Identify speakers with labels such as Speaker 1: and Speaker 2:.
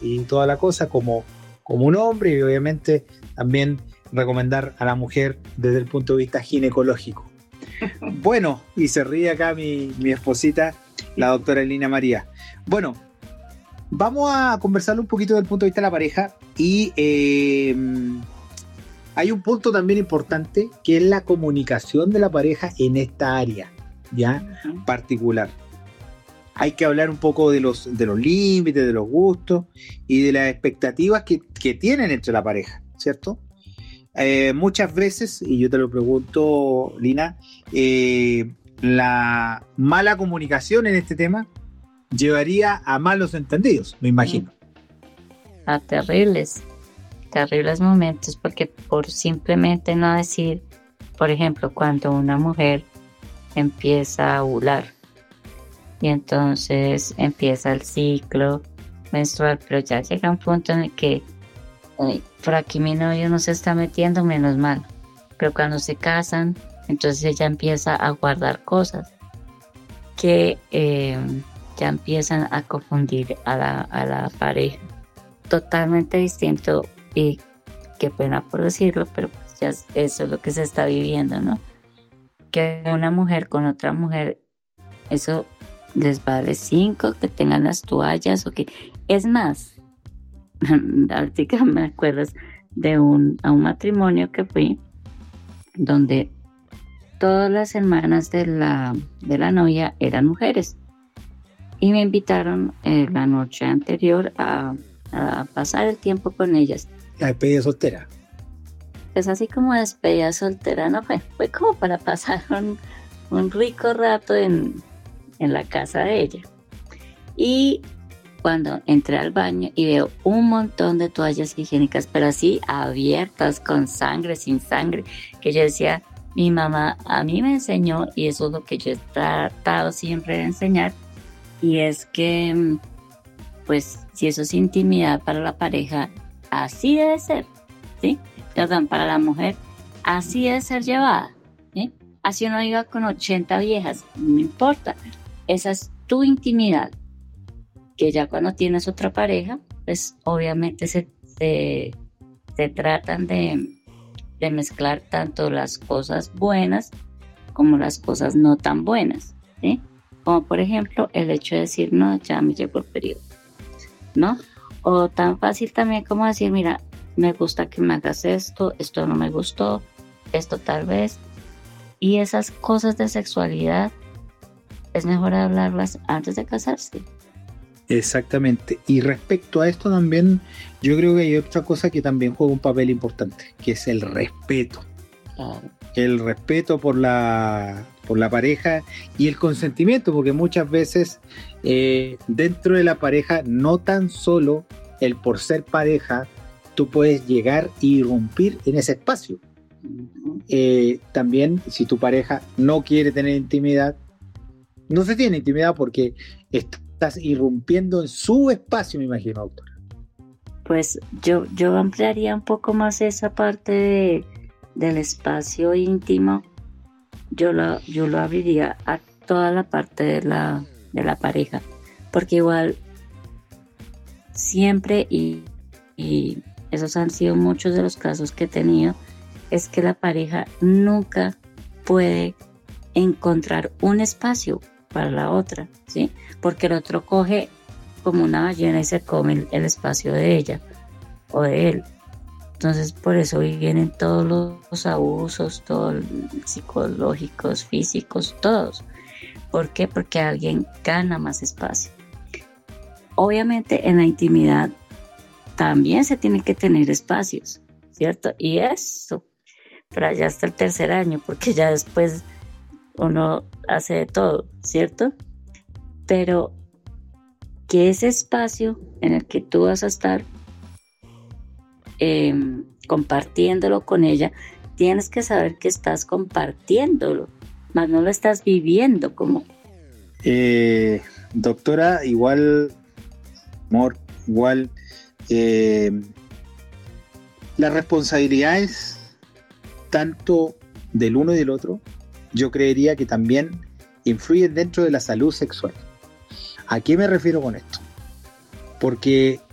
Speaker 1: y toda la cosa como un hombre, y obviamente también recomendar a la mujer desde el punto de vista ginecológico. Bueno, y se ríe acá mi esposita, la doctora Elina María. Bueno, vamos a conversar un poquito del punto de vista de la pareja y hay un punto también importante que es la comunicación de la pareja en esta área, ya particular. Hay que hablar un poco de los límites, de los gustos y de las expectativas que tienen entre la pareja, ¿cierto? Muchas veces, y yo te lo pregunto, Lina, la mala comunicación en este tema llevaría a malos entendidos, me imagino.
Speaker 2: A terribles momentos, porque por simplemente no decir, por ejemplo, cuando una mujer empieza a ovular y entonces empieza el ciclo menstrual, pero ya llega un punto en el que por aquí mi novio no se está metiendo, menos mal, pero cuando se casan, entonces ella empieza a guardar cosas que ya empiezan a confundir a la pareja. Totalmente distinto, y qué pena por decirlo, pero pues ya eso es lo que se está viviendo, ¿no? Que una mujer con otra mujer, eso les vale 5, que tengan las toallas o que... Es más, ahorita me acuerdas de a un matrimonio que fui, donde todas las hermanas de la novia eran mujeres y me invitaron la noche anterior a pasar el tiempo con ellas.
Speaker 1: La despedida soltera.
Speaker 2: Pues así como despedida soltera no fue como para pasar un rico rato en la casa de ella. Y cuando entré al baño y veo un montón de toallas higiénicas, pero así abiertas, con sangre, sin sangre, que yo decía, mi mamá a mí me enseñó, y eso es lo que yo he tratado siempre de enseñar, y es que, pues, si eso es intimidad para la pareja, así debe ser, ¿sí? Perdón, para la mujer, así debe ser llevada, ¿sí? Así uno diga con 80 viejas, no importa, esa es tu intimidad, que ya cuando tienes otra pareja, pues obviamente se tratan de mezclar tanto las cosas buenas como las cosas no tan buenas, ¿sí? Como por ejemplo el hecho de decir, no, ya me llegó el periodo, ¿no? O tan fácil también como decir, mira, me gusta que me hagas esto no me gustó, esto tal vez. Y esas cosas de sexualidad es mejor hablarlas antes de casarse.
Speaker 1: Exactamente. Y respecto a esto también, yo creo que hay otra cosa que también juega un papel importante, que es el respeto. El respeto por la pareja y el consentimiento, porque muchas veces dentro de la pareja, no tan solo el por ser pareja, tú puedes llegar e irrumpir en ese espacio. También, si tu pareja no quiere tener intimidad, no se tiene intimidad porque estás irrumpiendo en su espacio, me imagino, doctora.
Speaker 2: Pues yo ampliaría un poco más esa parte del espacio íntimo. Yo lo abriría a toda la parte de la pareja, porque igual siempre, y esos han sido muchos de los casos que he tenido, es que la pareja nunca puede encontrar un espacio para la otra, ¿sí? Porque el otro coge como una ballena y se come el espacio de ella o de él. Entonces por eso vienen todos los abusos, todos psicológicos, físicos, todos. ¿Por qué? Porque alguien gana más espacio. Obviamente en la intimidad también se tienen que tener espacios, ¿cierto? Y eso, pero ya hasta el tercer año, porque ya después uno hace de todo, ¿cierto? Pero que ese espacio en el que tú vas a estar compartiéndolo con ella, tienes que saber que estás compartiéndolo, más no lo estás viviendo como...
Speaker 1: Doctora, igual, amor, igual, las responsabilidades tanto del uno y del otro, yo creería que también influyen dentro de la salud sexual. ¿A qué me refiero con esto? Porque